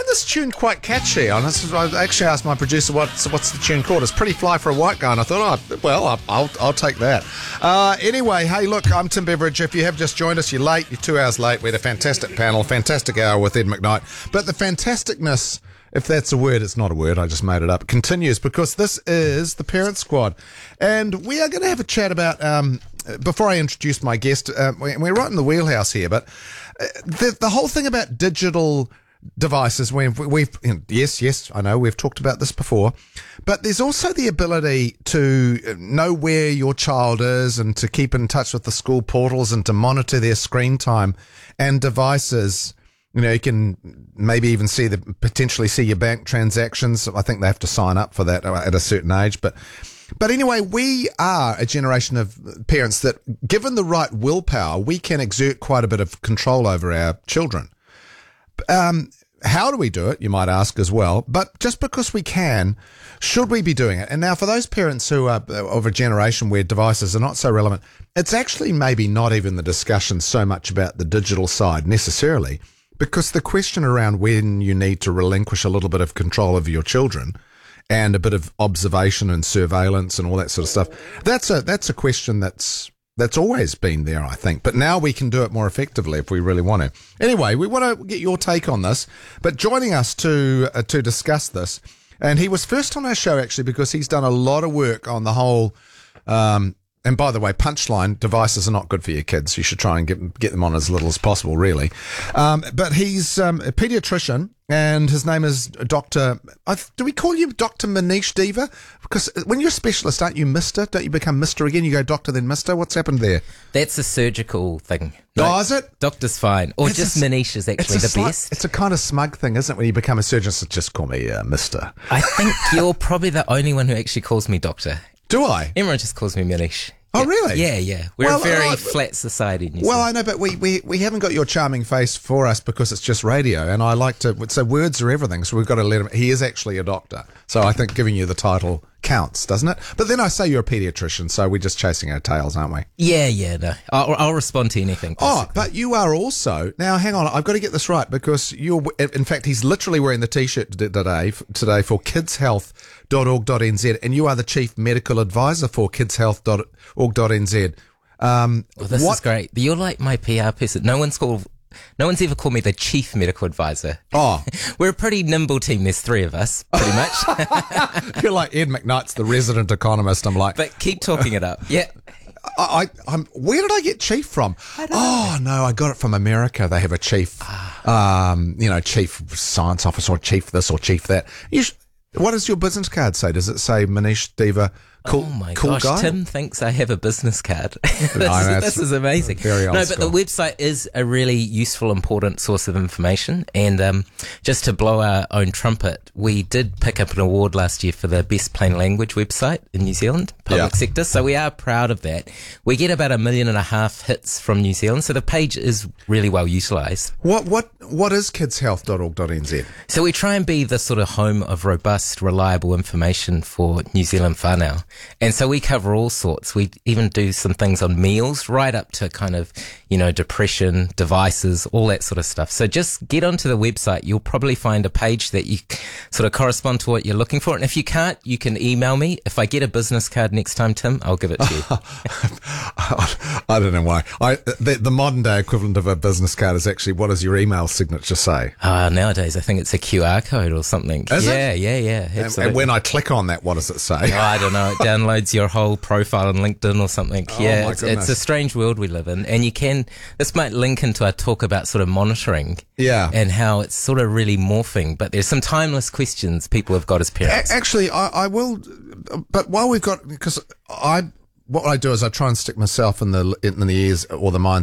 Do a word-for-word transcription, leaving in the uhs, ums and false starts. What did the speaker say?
this tune quite catchy. I actually asked my producer what's, what's the tune called. It's Pretty Fly for a White Guy, and I thought, oh, well, I'll, I'll, I'll take that. Uh, anyway, hey, look, I'm Tim Beveridge. If you have just joined us, you're late. You're two hours late. We had a fantastic panel, fantastic hour with Ed McKnight. But the fantasticness, if that's a word, it's not a word, I just made it up, continues because this is the Parent Squad. And we are going to have a chat about, um, before I introduce my guest, uh, we're right in the wheelhouse here, but uh, the, the whole thing about digital devices, we've, we've, yes, yes, I know, we've talked about this before, but there's also the ability to know where your child is and to keep in touch with the school portals and to monitor their screen time and devices. You know, you can maybe even see the, potentially see your bank transactions. I think they have to sign up for that at a certain age, but But anyway, we are a generation of parents that, given the right willpower, we can exert quite a bit of control over our children. Um, how do we do it, you might ask as well. But just because we can, should we be doing it? And now for those parents who are of a generation where devices are not so relevant, it's actually maybe not even the discussion so much about the digital side necessarily, because the question around when you need to relinquish a little bit of control over your children and a bit of observation and surveillance and all that sort of stuff, that's a that's a question that's that's always been there, I think. But now we can do it more effectively if we really want to. Anyway, we want to get your take on this. But joining us to uh, to discuss this, and he was first on our show actually because he's done a lot of work on the whole. Um, and by the way, punchline: devices are not good for your kids. You should try and get get them on as little as possible, really. Um, but he's um, a paediatrician. And his name is Doctor I, do we call you Doctor Manish Deva? Because when you're a specialist, aren't you Mister? Don't you become Mister again? You go Doctor then Mister? What's happened there? That's a surgical thing. No, oh, is it? Doctor's fine. Or it's just a, Manish is actually the slight, best. It's a kind of smug thing, isn't it? When you become a surgeon, so just call me uh, Mister. I think you're probably the only one who actually calls me Doctor. Do I? Everyone just calls me Manish. Oh, yeah. really? Yeah, yeah. We're well, a very uh, flat society in New Well, Zealand. I know, but we, we, we haven't got your charming face for us because it's just radio, and I like to, so words are everything, so we've got to let him, he is actually a doctor, so I think giving you the title counts, doesn't it? But then I say you're a paediatrician, so we're just chasing our tails, aren't we? Yeah, yeah, no. I'll, I'll respond to anything. Basically. Oh, but you are also, now hang on, I've got to get this right, because you're, in fact, he's literally wearing the t-shirt today, today for kids health dot org dot n z, and you are the Chief Medical Advisor for kids health dot org dot n z. Um, well, this what, is great. You're like my P R person. No one's called, no one's ever called me the Chief Medical Advisor. Oh. We're a pretty nimble team. There's three of us, pretty much. You're like Ed McKnight's the resident economist. I'm like. But keep talking it up. Yeah. I, I, I'm, where did I get chief from? I don't oh, know. no, I got it from America. They have a chief, um, you know, chief science officer or chief this or chief that. You sh- what does your business card say? Does it say Manish Deva? Cool, oh my cool gosh, guy? Tim thinks I have a business card. this, know, this is amazing. Very old no, school. but the website is a really useful, important source of information. And um, just to blow our own trumpet, we did pick up an award last year for the best plain language website in New Zealand, public yeah. sector. So we are proud of that. We get about a million and a half hits from New Zealand, so the page is really well utilised. What what what is kids health dot org dot n z? So we try and be the sort of home of robust, reliable information for New Zealand whānau. And so we cover all sorts. We even do some things on meals, right up to kind of, you know, depression, devices, all that sort of stuff. So just get onto the website. You'll probably find a page that you sort of correspond to what you're looking for. And if you can't, you can email me. If I get a business card next time, Tim, I'll give it to you. I don't know why. I the, the modern day equivalent of a business card is actually, what does your email signature say? Uh, nowadays, I think it's a Q R code or something. Is yeah, it? yeah, yeah, yeah. And, and when I click on that, what does it say? Oh, I don't know. It downloads your whole profile on LinkedIn or something. Oh, yeah, my it's, goodness. it's a strange world we live in. And you can, this might link into our talk about sort of monitoring. Yeah. And how it's sort of really morphing. But there's some timeless questions people have got as parents. A- actually, I, I will, but while we've got, because I, what I do is I try and stick myself in the in the ears or the minds